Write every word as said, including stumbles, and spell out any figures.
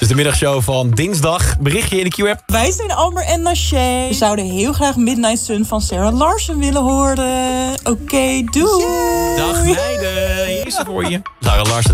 Dus de middagshow van dinsdag. Berichtje in de Q-app. Wij zijn Amber en Naché. We zouden heel graag Midnight Sun van Sarah Larsen willen horen. Oké, okay, doei. Dag meiden. Hier is ze voor je. Sarah Larsen.